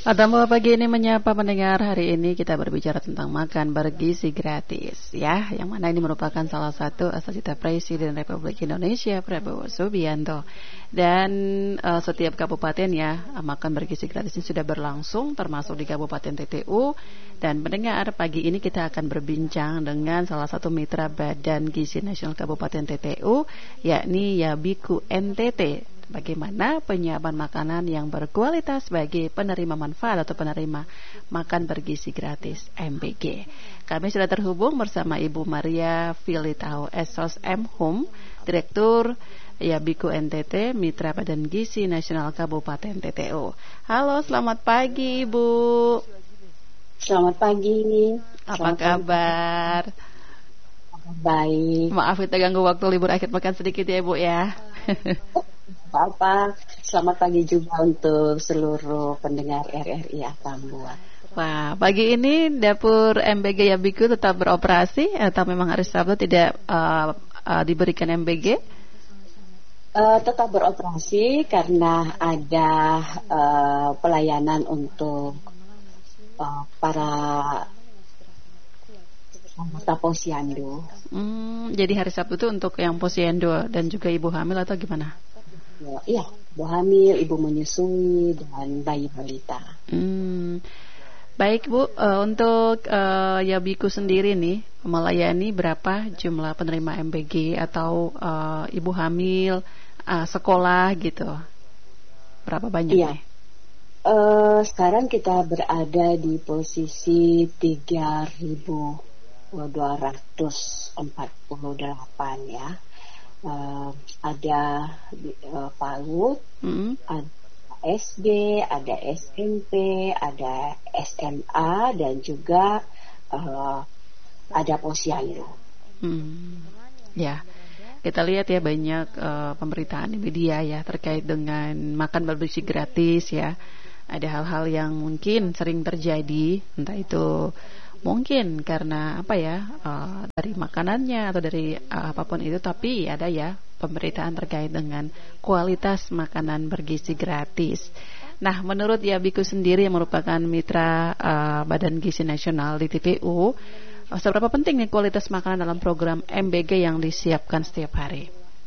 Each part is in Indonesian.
Atau pagi ini menyapa pendengar. Hari ini kita berbicara tentang makan bergizi gratis, ya, yang mana ini merupakan salah satu cita Presiden Republik Indonesia Prabowo Subianto. Dan setiap kabupaten ya, makan bergizi gratis ini sudah berlangsung, termasuk di Kabupaten TTU. Dan pendengar, pagi ini kita akan berbincang dengan salah satu mitra Badan Gizi Nasional Kabupaten TTU, yakni Yabiku NTT. Bagaimana penyiapan makanan yang berkualitas bagi penerima manfaat atau penerima makan bergizi gratis MBG. Kami sudah terhubung bersama Ibu Maria Filitau Esos M. Hum, Direktur Yabiku NTT, Mitra Badan Gizi Nasional Kabupaten TTU. Halo, selamat pagi Ibu. Selamat pagi. Apa kabar? Baik. Maaf kita ganggu waktu libur akhir pekan sedikit ya Ibu ya. Apa? Selamat pagi juga untuk seluruh pendengar RRI Atambua. Wah, pagi ini dapur MBG Yabiku tetap beroperasi atau memang hari Sabtu tidak diberikan MBG? Tetap beroperasi karena ada pelayanan untuk para anggota posyandu. Jadi hari Sabtu itu untuk yang posyandu dan juga ibu hamil atau gimana? Iya, ibu hamil, ibu menyusui, dan bayi balita. Baik Bu, untuk Yabiku sendiri nih melayani berapa jumlah penerima MBG atau ibu hamil, sekolah gitu? Berapa banyak nih? Sekarang kita berada di posisi 3.248 ya. Ada PAUD, ada SD, ada SMP, ada SMA, dan juga ada posyandu. Ya, kita lihat ya banyak pemberitaan di media ya terkait dengan makan bergizi gratis ya. Ada hal-hal yang mungkin sering terjadi, entah itu mungkin karena apa ya, dari makanannya atau dari apapun itu, tapi ada ya pemberitaan terkait dengan kualitas makanan bergizi gratis. Nah, menurut Yabiku sendiri yang merupakan mitra Badan Gizi Nasional di TPU, seberapa penting nih kualitas makanan dalam program MBG yang disiapkan setiap hari?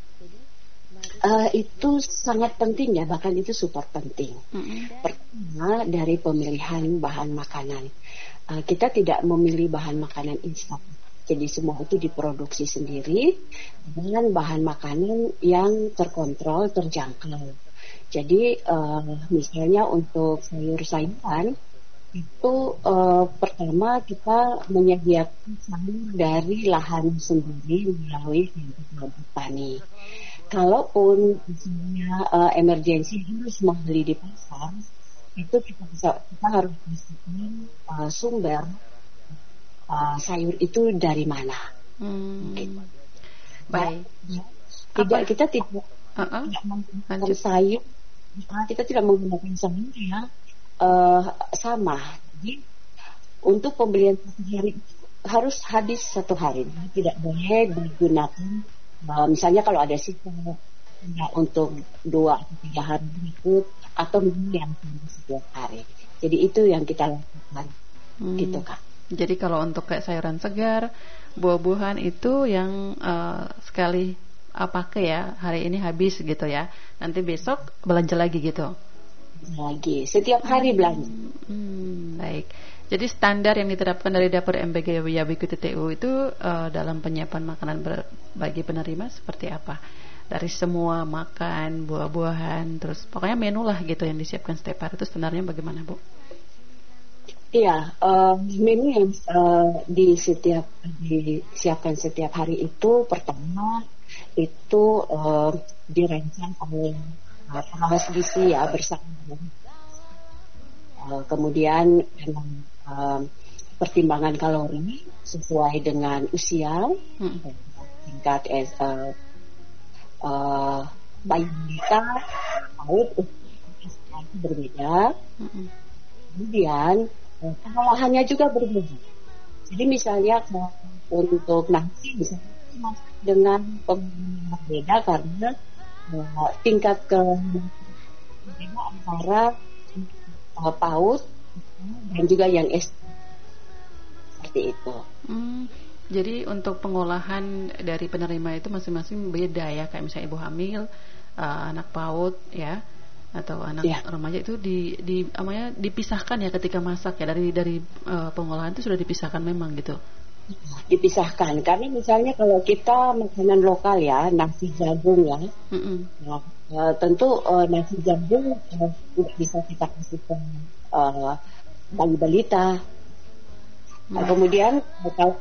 Itu sangat penting ya, bahkan itu super penting. Pertama, dari pemilihan bahan makanan. Kita tidak memilih bahan makanan instan. Jadi semua itu diproduksi sendiri dengan bahan makanan yang terkontrol, terjangkau. Jadi misalnya untuk sayur-sayuran itu pertama kita menyediakan sayur dari lahan sendiri melalui petani. Kalaupun misalnya emergensi harus membeli di pasar, itu kita harus pastikan sumber sayur itu dari mana. Gitu. Baik. Kita tidak menggunakan sayur. Kita tidak menggunakan sayur yang sama. Jadi untuk pembelian satu hari harus habis satu hari. Tidak boleh digunakan. Misalnya kalau ada sisa untuk 2 atau 3 hari berikut, atau yang setiap hari. Jadi itu yang kita lakukan, gitu Kak. Jadi kalau untuk kayak sayuran segar, buah-buahan itu yang sekali pakai ya, hari ini habis gitu ya. Nanti besok belanja lagi gitu. Lagi, setiap hari belanja. Baik. Jadi standar yang diterapkan dari dapur MBG Yabiku TTU itu dalam penyiapan makanan bagi penerima seperti apa? Dari semua makan, buah-buahan, terus pokoknya menu lah gitu yang disiapkan setiap hari, itu sebenarnya bagaimana Bu? Iya, menu yang disiapkan setiap hari itu pertama itu dirancang oleh pengawas gizi ya bersama. Kemudian dengan pertimbangan kalori sesuai dengan usia, tingkat bayi kita PAUD berbeda. Kemudian pengolahannya juga berbeda. Jadi misalnya untuk nasi bisa dengan pengolahan berbeda karena tingkat berbeda antara PAUD dan juga yang SD seperti itu. Jadi untuk pengolahan dari penerima itu masing-masing beda ya, kayak misalnya ibu hamil, anak PAUD ya, atau anak remaja itu dipisahkan ya ketika masak ya, dari pengolahan itu sudah dipisahkan memang gitu. Dipisahkan karena misalnya kalau kita makanan lokal ya, nasi jagung ya, tentu nasi jagung tidak bisa kita kasih ke bayi balita. Kemudian kalau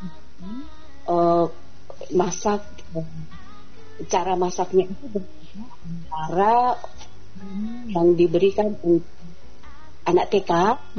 masak, cara masaknya itu berbeda antara yang diberikan untuk anak TK,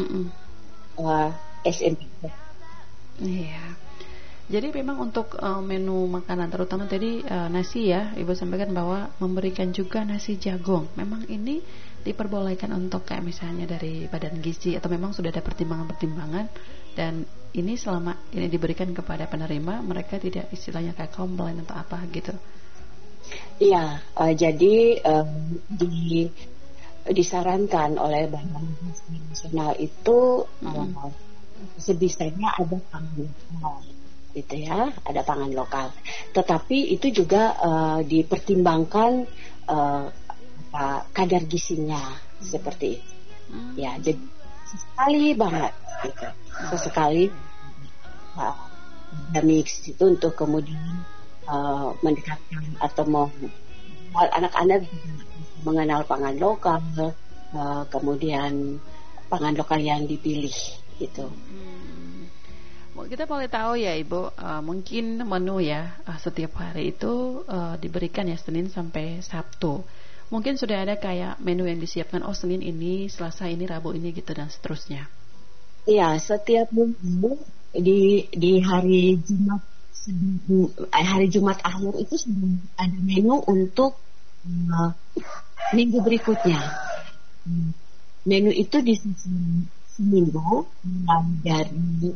SMP. Iya. Jadi memang untuk menu makanan terutama tadi nasi ya, Ibu sampaikan bahwa memberikan juga nasi jagung. Memang ini diperbolehkan untuk kayak misalnya dari badan gizi atau memang sudah ada pertimbangan-pertimbangan, dan ini selama ini diberikan kepada penerima, mereka tidak istilahnya kayak komplain atau apa gitu. Iya, jadi disarankan oleh Badan Gizi Nasional itu sebisanya ada pangan lokal, gitu ya, ada pangan lokal. Tetapi itu juga dipertimbangkan kadar gizinya seperti itu. Ya, jadi sesekali banget, gitu. Sesekali mix itu untuk kemudian mendekatkan atau membuat anak-anak mengenal pangan lokal, kemudian pangan lokal yang dipilih gitu. Kita boleh tahu ya Ibu, mungkin menu ya setiap hari itu diberikan ya Senin sampai Sabtu. Mungkin sudah ada kayak menu yang disiapkan, Senin ini, Selasa ini, Rabu ini gitu dan seterusnya. Iya, setiap minggu di hari Jumat akhir itu sudah ada menu untuk minggu berikutnya. Menu itu disusun seminggu dari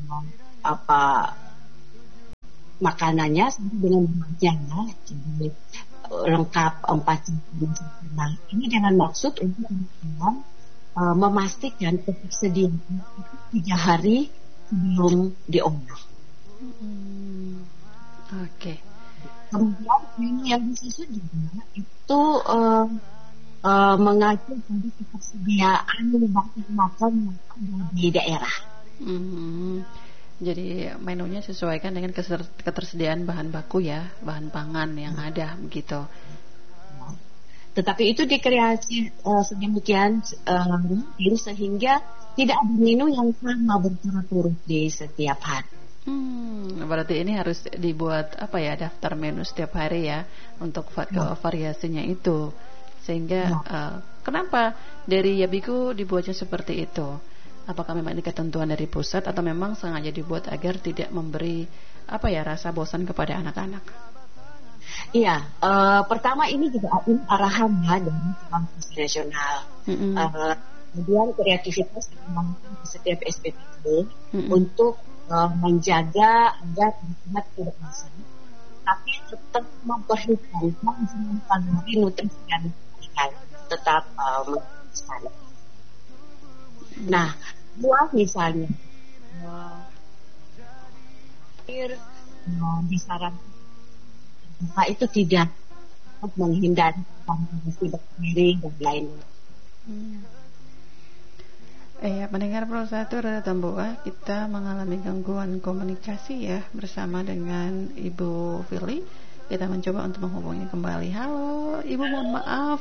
makanannya sampai dengan buahnya, jadi lengkap 4 jam. Nah, ini dengan maksud untuk memastikan ketersediaan 3 hari sebelum diolah. Oke. Kemudian menu yang disusun juga itu mengacu pada ketersediaan bahan makan yang ada di daerah. Jadi menunya sesuaikan dengan ketersediaan bahan baku ya, bahan pangan yang ada begitu. Tetapi itu dikreasi sedemikian sehingga tidak ada menu yang sama berturut-turut di setiap hari. Berarti ini harus dibuat daftar menu setiap hari ya untuk variasinya itu. Sehingga kenapa dari Yabiku dibuatnya seperti itu? Apakah memang ini ketentuan dari pusat atau memang sengaja dibuat agar tidak memberi rasa bosan kepada anak-anak? Iya, pertama ini juga arahan ya dari Badan Gizi Nasional. Kemudian kreativitas di setiap SPPG untuk menjaga agar anak tidak bosan, tapi tetap memperhitungkan jumlah kalori, nutrisi dan tetap menguasai. Nah, buah misalnya disarankan itu tidak menghindari bakteri dan lainnya. Pendengar Pro 1 Radio Tambuah, kita mengalami gangguan komunikasi ya bersama dengan Ibu Firly. Kita mencoba untuk menghubungi kembali. Halo Ibu, mohon maaf.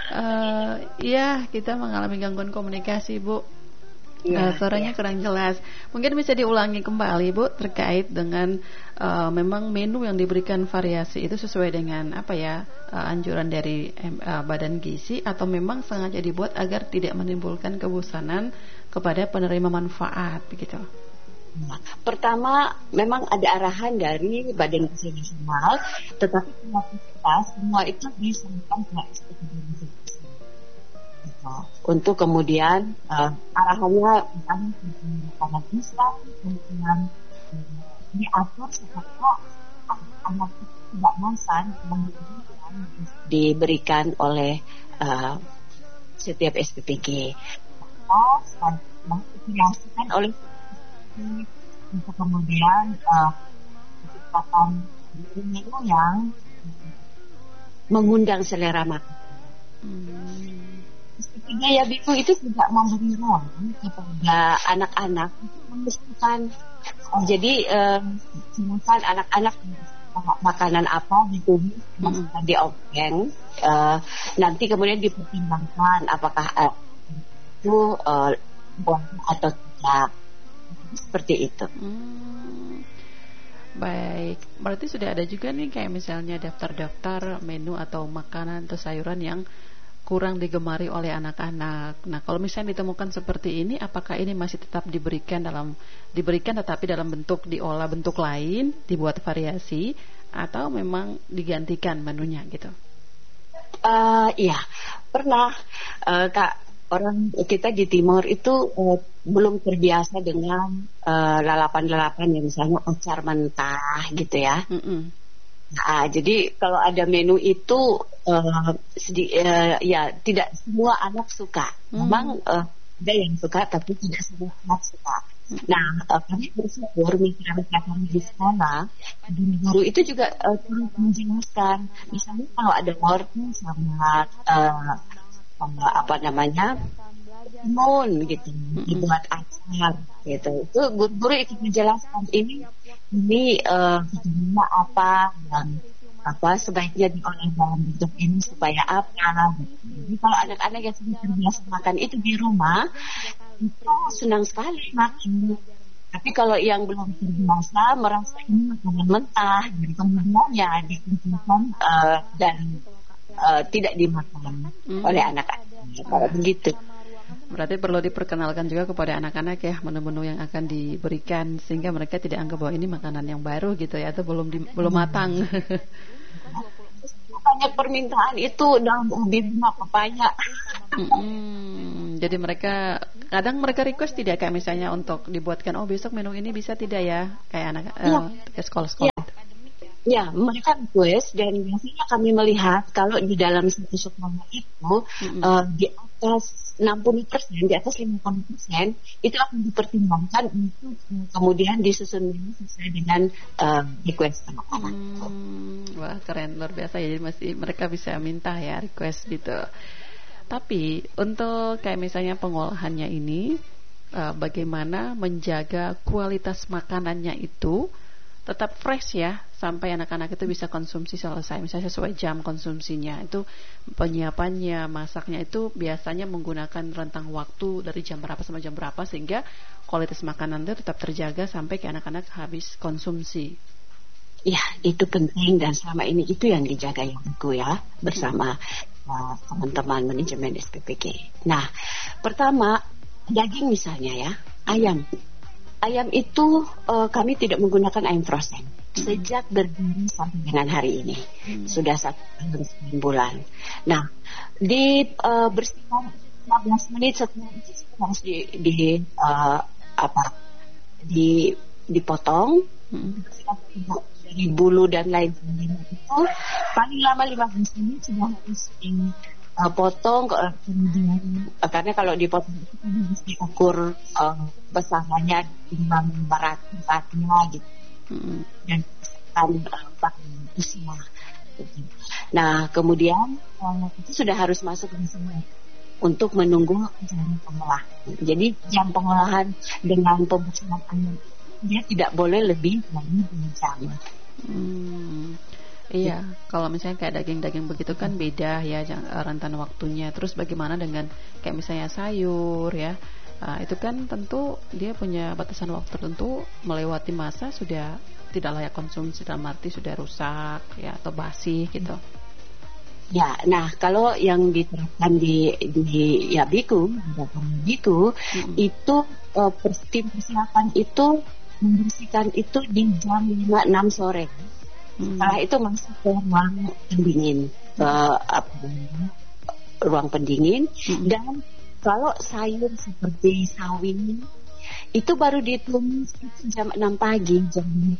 Kita mengalami gangguan komunikasi Bu. Suaranya kurang jelas. Mungkin bisa diulangi kembali Bu, terkait dengan memang menu yang diberikan variasi itu sesuai dengan anjuran dari Badan Gizi, atau memang sengaja dibuat agar tidak menimbulkan kebosanan kepada penerima manfaat begitu. Pertama, memang ada arahan dari Badan Gizi Nasional, tetapi kreativitas semua itu disampaikan ke SPPG untuk kemudian arahannya misalnya bisa kemudian diatur supaya anak tidak bosan diberikan oleh setiap SPPG. dihasilkan oleh untuk kemudian menciptakan menu yang mengundang selera makan. Ketiga ya Biku itu juga memberi ruang kepada anak-anak untuk mengusulkan. Jadi silakan anak-anak makanan apa ditulis di obeng, nanti kemudian dipertimbangkan apakah itu buah atau tidak, seperti itu. Baik, berarti sudah ada juga nih kayak misalnya daftar-daftar menu atau makanan atau sayuran yang kurang digemari oleh anak-anak. Nah, kalau misalnya ditemukan seperti ini, apakah ini masih tetap diberikan tetapi dalam bentuk diolah bentuk lain, dibuat variasi, atau memang digantikan menunya gitu? Iya, pernah Kak, orang kita di Timur itu belum terbiasa dengan lalapan-lalapan yang misalnya acar mentah gitu ya. Nah, jadi kalau ada menu itu ya tidak semua anak suka. Memang ada yang suka tapi tidak semua anak suka. Nah, kami bersyukur mitra-mitra kami di sekolah, guru itu juga turut menjelaskan. Misalnya kalau ada wortel sama apa namanya timun gitu, dibuat acar gitu. Itu guru ikut menjelaskan ini vitaminnya apa dan apa sebaiknya diolah dalam bentuk ini supaya apa gitu. Jadi kalau anak-anak yang sudah terbiasa makan itu di rumah itu senang sekali makan. Tapi kalau yang belum terbiasa merasa ini makanan mentah, jadi kemudian ya dikumpulkan dan tidak dimakan oleh anak-anak. Kalau begitu. Berarti perlu diperkenalkan juga kepada anak-anak ya menu-menu yang akan diberikan sehingga mereka tidak anggap bahwa ini makanan yang baru gitu ya atau belum matang. Banyak permintaan itu dalam ubi bunga pepaya. Jadi kadang mereka request tidak kayak misalnya untuk dibuatkan besok menu ini bisa tidak ya kayak anak ke sekolah-sekolah. Ya, mereka request dan biasanya kami melihat kalau di dalam satu sekolah itu di atas 60%, di atas 50% itu akan dipertimbangkan untuk kemudian disusun sesuai dengan request anak-anak. Wah, keren, luar biasa ya. Jadi masih mereka bisa minta ya request gitu. Tapi untuk kayak misalnya pengolahannya ini bagaimana menjaga kualitas makanannya itu tetap fresh ya sampai anak-anak itu bisa konsumsi selesai, misalnya sesuai jam konsumsinya. Itu penyiapannya, masaknya itu biasanya menggunakan rentang waktu dari jam berapa sampai jam berapa sehingga kualitas makanan itu tetap terjaga sampai ke anak-anak habis konsumsi. Ya, itu penting dan selama ini itu yang dijaga yang aku ya bersama teman-teman manajemen SPPG. Nah, pertama daging misalnya ya, ayam. Ayam itu kami tidak menggunakan ayam frozen sejak berdiri sampai dengan hari ini. Sudah 1 tahun 9 bulan. Nah, bersihkan 15 menit setelah itu harus dipotong. Dari bulu dan lain sebagainya itu paling lama 15 menit sudah harus potong kemudian karena kalau dipotong itu harus diukur besarnya dengan beratnya gitu dan pakai usia gitu. Nah kemudian itu sudah harus masuk ke mesin untuk menunggu jam pengolahan. Jadi jam pengolahan dengan pembersihan ayam dia tidak boleh lebih dari 2 jam. Iya, kalau misalnya kayak daging-daging begitu kan beda ya rentan waktunya. Terus bagaimana dengan kayak misalnya sayur ya, itu kan tentu dia punya batasan waktu tertentu, melewati masa sudah tidak layak konsumsi dalam arti sudah rusak ya atau basi gitu. Ya, nah kalau yang diterapkan di Yabiku itu tim persiapan itu membersihkan itu di jam 5-6 sore. Setelah itu masuk ke ruang pendingin dan kalau sayur seperti sawi itu baru ditumis itu jam 6 pagi, jam 5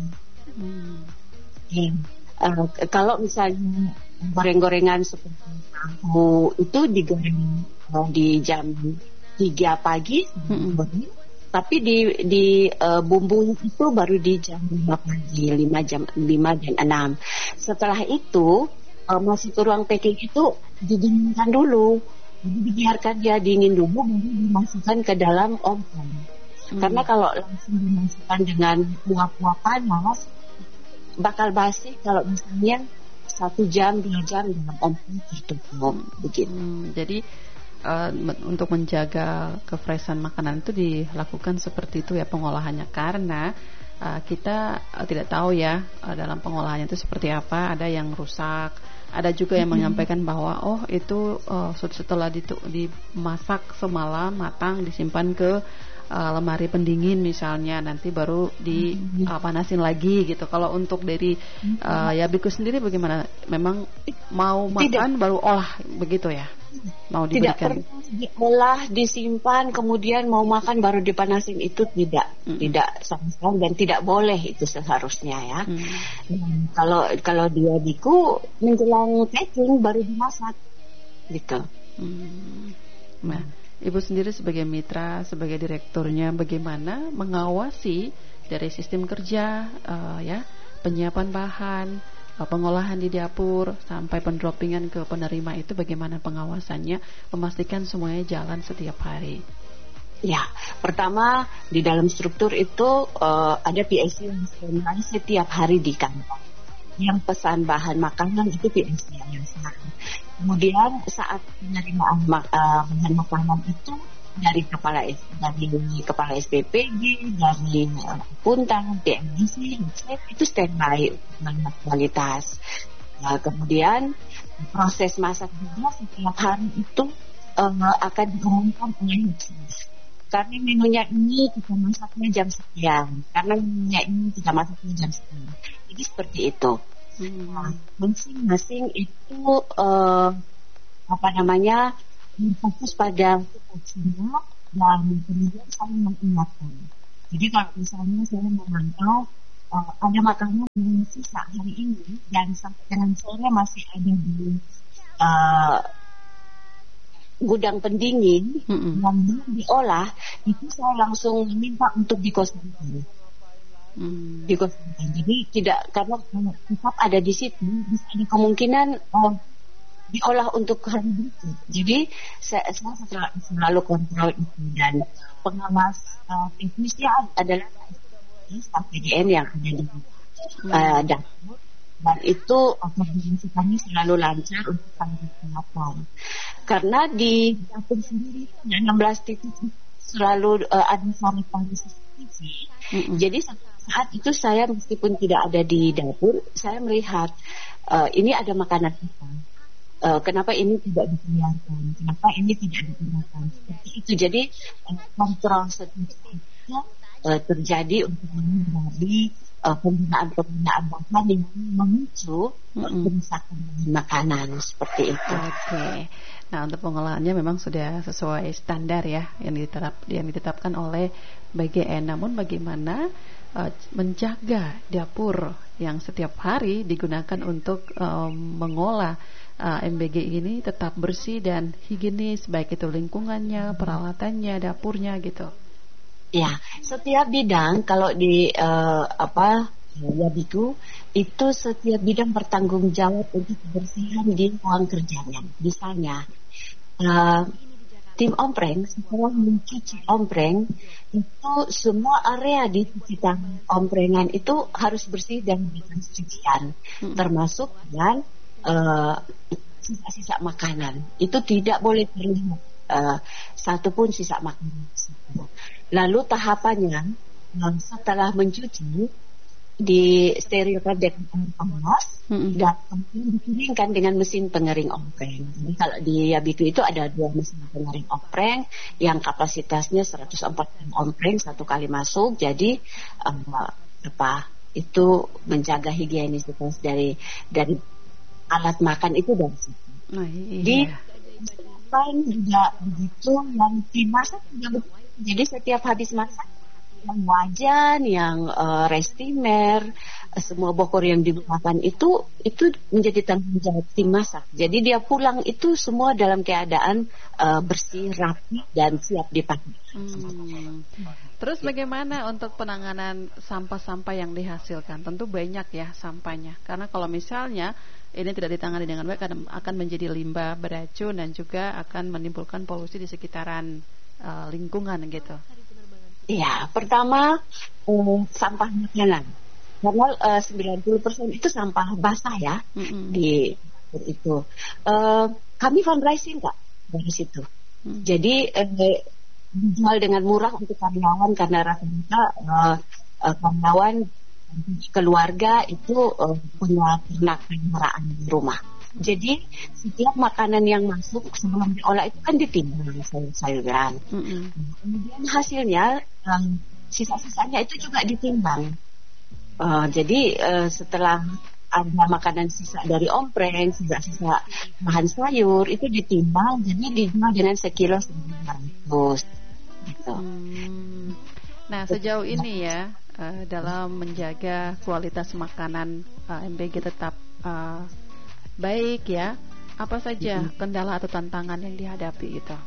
pagi. Kalau misalnya goreng-gorengan seperti tahu itu digoreng di jam 3 pagi, tapi di bumbu itu baru di jam 5 pagi, 5 dan 6. Setelah itu masuk ke ruang packing itu didinginkan dulu. Jadi dibiarkan dia dingin dulu, baru dimasukkan ke dalam oven. Karena kalau langsung dimasukkan dengan uap-uap panas, bakal basi kalau misalnya 1 jam, 2 jam dalam oven tertutup, begitu. Jadi untuk menjaga kefreshan makanan itu dilakukan seperti itu ya pengolahannya, karena kita tidak tahu ya dalam pengolahannya itu seperti apa. Ada yang rusak, ada juga yang menyampaikan bahwa itu setelah dimasak semalam matang disimpan ke lemari pendingin misalnya, nanti baru dipanasin lagi gitu. Kalau untuk dari Yabiku sendiri bagaimana? Memang mau makan baru olah begitu ya? Mau diberikan? Tidak pernah diolah, disimpan, kemudian mau makan baru dipanasin, itu tidak sama sekali, dan tidak boleh itu seharusnya ya. Kalau di Yabiku menjelang packing baru dimasak gitu. Nah, Ibu sendiri sebagai mitra, sebagai direkturnya, bagaimana mengawasi dari sistem kerja, penyiapan bahan, pengolahan di dapur, sampai pendroppingan ke penerima itu, bagaimana pengawasannya, memastikan semuanya jalan setiap hari? Ya, pertama di dalam struktur itu ada PAC yang setiap hari di kantor. Yang pesan bahan makanan itu PAC yang sekarang. Kemudian saat penerimaan bahan makanan itu dari kepala SPPG, dari Puntang, TMDC, itu standby dengan kualitas. Nah, kemudian proses masak juga setiap hari itu akan diumumkan oleh HIPS. Karena menunya ini kita masaknya jam sekian, karena menunya ini kita masaknya jam sekian. Jadi seperti itu. Masing-masing itu fokus pada tupoksinya dan kemudian saling mengingatkan. Jadi kalau misalnya saya memantau ada makanan yang sisa hari ini dan sampai dengan sore masih ada di gudang pendingin yang belum diolah, itu saya langsung minta untuk dikosongkan. Jadi tidak, karena tetap ada di situ, bisa ada kemungkinan diolah untuk hari berikut. Jadi saya selalu kontrol itu, dan pengawas teknisnya adalah PDN yang ada di dapur, dan itu koordinasi kami selalu lancar untuk pengawasan. Karena di dapur sendiri ada 16 titik selalu ada sarapan CCTV. Jadi saat itu saya meskipun tidak ada di dapur, saya melihat ini ada makanan apa, kenapa ini tidak dibiarkan, kenapa ini tidak digunakan, seperti itu. Jadi kontrol seterusnya terjadi untuk menghindari penggunaan bahan yang memicu kerusakan makanan, seperti itu. Oke. Nah, untuk pengolahannya memang sudah sesuai standar ya yang ditetapkan oleh BGN. Namun bagaimana menjaga dapur yang setiap hari digunakan untuk mengolah MBG ini tetap bersih dan higienis, baik itu lingkungannya, peralatannya, dapurnya gitu? Ya, setiap bidang kalau di Yabiku itu setiap bidang bertanggung jawab untuk kebersihan di ruang kerjanya. Misalnya tim ompreng setelah mencuci ompreng itu semua area di sekitar omprengan itu harus bersih dan bebas cucian, termasuk dengan sisa-sisa makanan. Itu tidak boleh terlihat satupun sisa makanan. Lalu tahapannya setelah mencuci disterilkan dengan air panas dan kemudian dikeringkan dengan mesin pengering ompreng. Jadi kalau di Yabiku itu ada 2 mesin pengering ompreng yang kapasitasnya 140 ompreng satu kali masuk. Jadi itu menjaga higienitas dari alat makan itu dari situ. Di juga begitu, yang dimasak juga begitu. Jadi setiap habis masak yang wajan, yang restimer, semua bokor yang digunakan itu menjadi tanggung jawab tim masak. Jadi dia pulang itu semua dalam keadaan bersih, rapi dan siap dipakai. Terus bagaimana untuk penanganan sampah-sampah yang dihasilkan? Tentu banyak ya sampahnya. Karena kalau misalnya ini tidak ditangani dengan baik akan menjadi limbah beracun dan juga akan menimbulkan polusi di sekitaran lingkungan gitu. Iya, pertama sampah makanan. Karena 90% itu sampah basah ya di itu. Kami fundraising Kak dari situ. Jadi dijual dengan murah untuk karyawan karena rata-rata karyawan keluarga itu punya ternak peliharaan di rumah. Jadi setiap makanan yang masuk sebelum diolah itu kan ditimbang sayur-sayuran. Kemudian hasilnya sisa-sisanya itu juga ditimbang. Jadi setelah ada makanan sisa dari ompreng, sisa-sisa bahan sayur itu ditimbang, jadi dijual dengan sekilo 1.500 gitu. Nah sejauh ini ya dalam menjaga kualitas makanan MBG tetap baik ya, apa saja kendala atau tantangan yang dihadapi itu?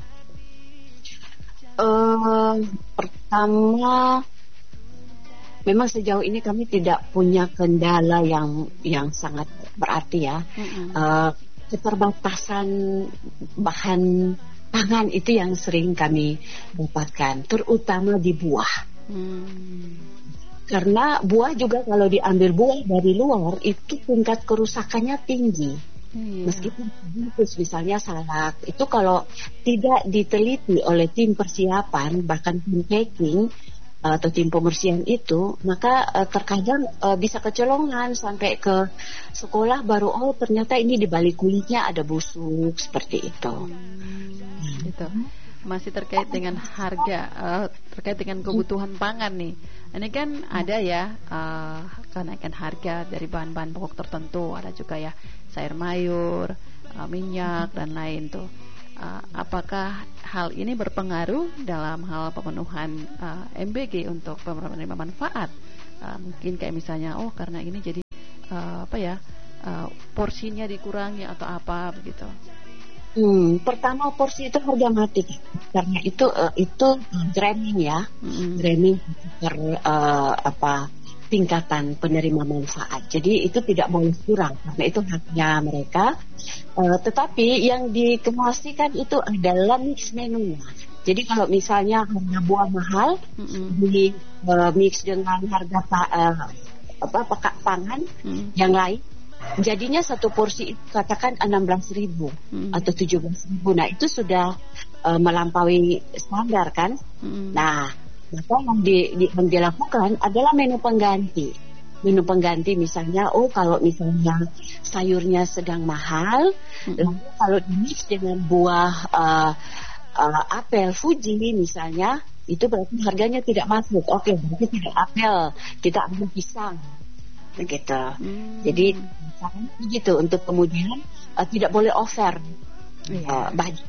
Pertama, memang sejauh ini kami tidak punya kendala yang sangat berarti ya. Keterbatasan bahan pangan itu yang sering kami dapatkan, terutama di buah. Karena buah juga kalau diambil buah dari luar itu tingkat kerusakannya tinggi. Meskipun misalnya salak itu kalau tidak diteliti oleh tim persiapan bahkan tim packing atau tim pembersihan itu, maka terkadang bisa kecolongan sampai ke sekolah baru ternyata ini di balik kulitnya ada busuk seperti itu. Gitu. Masih terkait dengan harga, terkait dengan kebutuhan pangan nih. Ini kan ada ya kenaikan harga dari bahan-bahan pokok tertentu, ada juga ya sayur mayur, minyak dan lain tuh. Apakah hal ini berpengaruh dalam hal pemenuhan MBG untuk penerima manfaat? Mungkin kayak misalnya, karena ini jadi porsinya dikurangi atau apa begitu? Pertama porsi itu harga mati karena itu grading ya, grading tingkatan penerima manfaat. Jadi itu tidak boleh kurang karena itu haknya mereka. Tetapi yang dikemuasikan itu adalah mix menunya. Jadi kalau misalnya harga buah mahal di mix dengan harga pangan yang lain, jadinya satu porsi itu katakan 16.000 atau 17.000. Nah itu sudah melampaui standar kan. Nah maka yang dilakukan adalah menu pengganti. Menu pengganti misalnya, kalau misalnya sayurnya sedang mahal, lalu kalau di-mix dengan buah apel Fuji misalnya, itu berarti harganya tidak masuk. Oke, berarti tidak apel, kita ambil pisang. Begitu. Jadi begitu untuk kemudian tidak boleh over baju.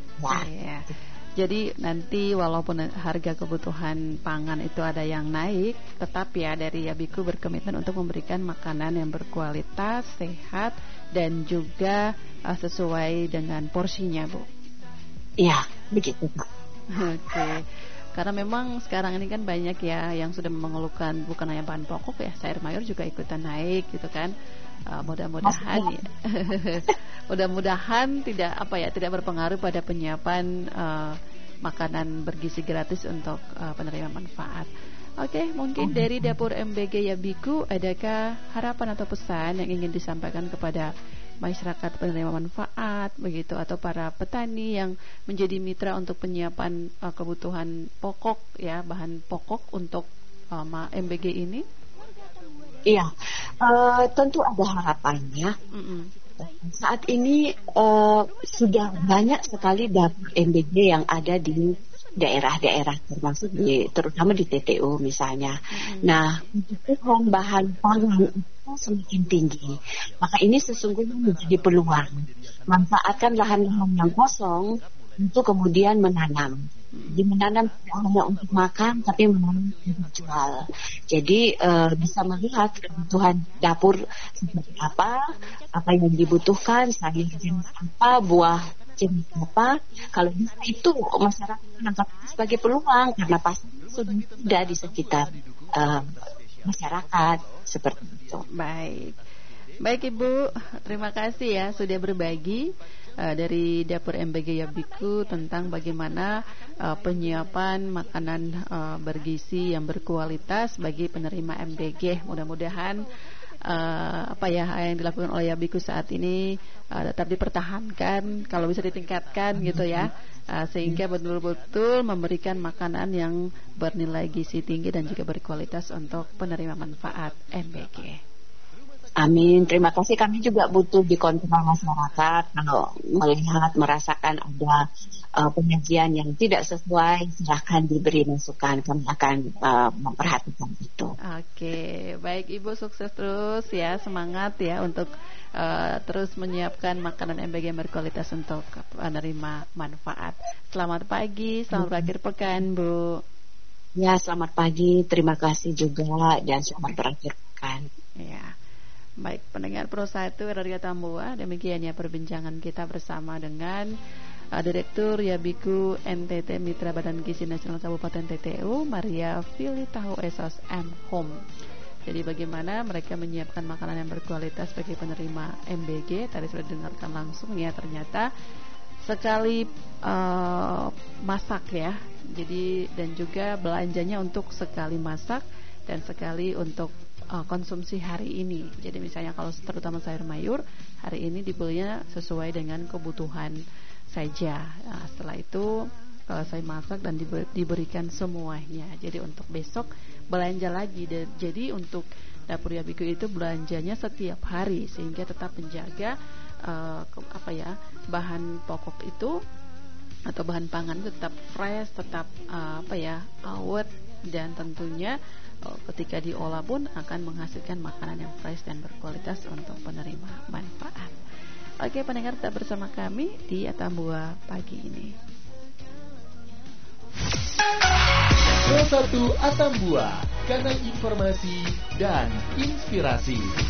Jadi nanti walaupun harga kebutuhan pangan itu ada yang naik, tetap ya dari Yabiku berkomitmen untuk memberikan makanan yang berkualitas, sehat dan juga sesuai dengan porsinya, Bu. Iya, begitu, Pak. Oke. Karena memang sekarang ini kan banyak ya yang sudah mengeluhkan bukan hanya bahan pokok ya, sayur mayur juga ikutan naik gitu kan. Mudah-mudahan ya. Mudah-mudahan tidak berpengaruh pada penyiapan makanan bergizi gratis untuk penerima manfaat. Oke, mungkin dari dapur MBG Yabiku, adakah harapan atau pesan yang ingin disampaikan kepada masyarakat penerima manfaat begitu atau para petani yang menjadi mitra untuk penyiapan kebutuhan pokok ya, bahan pokok untuk MBG ini? Iya, tentu ada harapannya. Saat ini sudah banyak sekali dapur MBG yang ada di daerah-daerah, termasuk terutama di TTO misalnya. Nah, kebutuhan bahan pangan itu semakin tinggi. Maka ini sesungguhnya menjadi peluang. Manfaatkan lahan-lahan yang kosong untuk kemudian menanam. Jadi menanam tidak hanya untuk makan, tapi menanam untuk jual. Jadi bisa melihat kebutuhan dapur seperti apa yang dibutuhkan, sayur jenis apa, buah jenis apa. Kalau bisa itu masyarakat menangkap sebagai peluang karena pasti sudah ada di sekitar masyarakat seperti itu. Baik Ibu, terima kasih ya sudah berbagi dari Dapur MBG Yabiku tentang bagaimana penyiapan makanan bergizi yang berkualitas bagi penerima MBG. Mudah-mudahan yang dilakukan oleh Yabiku saat ini tetap dipertahankan, kalau bisa ditingkatkan gitu ya, sehingga betul-betul memberikan makanan yang bernilai gizi tinggi dan juga berkualitas untuk penerima manfaat MBG. Amin. Terima kasih. Kami juga butuh dikontrol masyarakat kalau melihat, merasakan ada penyajian yang tidak sesuai, silahkan diberi masukan. Kami akan memperhatikan itu. Oke, baik Ibu, sukses terus ya, semangat ya untuk terus menyiapkan makanan MBG yang berkualitas untuk penerima manfaat. Selamat pagi, selamat berakhir pekan Bu. Ya, selamat pagi. Terima kasih juga dan selamat berakhir pekan. Ya. Baik, pendengar Pro 1 Radio Tambua, demikian ya perbincangan kita bersama dengan Direktur Yabiku NTT Mitra Badan Gizi Nasional Kabupaten TTU, Maria Filitahu Esos M. Home. Jadi bagaimana mereka menyiapkan makanan yang berkualitas bagi penerima MBG. Tadi sudah dengarkan langsung ya, ternyata sekali masak ya. Jadi dan juga belanjanya untuk sekali masak dan sekali untuk konsumsi hari ini. Jadi misalnya kalau terutama sayur mayur, hari ini dibelinya sesuai dengan kebutuhan saja. Nah, setelah itu kalau saya masak dan diberikan semuanya. Jadi untuk besok belanja lagi. Jadi untuk Dapur Yabiku itu belanjanya setiap hari sehingga tetap menjaga bahan pokok itu atau bahan pangan tetap fresh, tetap awet, dan tentunya ketika diolah pun akan menghasilkan makanan yang fresh dan berkualitas untuk penerima manfaat. Oke, pendengar, tetap bersama kami di Atambua pagi ini. Pro 1 Atambua, kanal informasi dan inspirasi.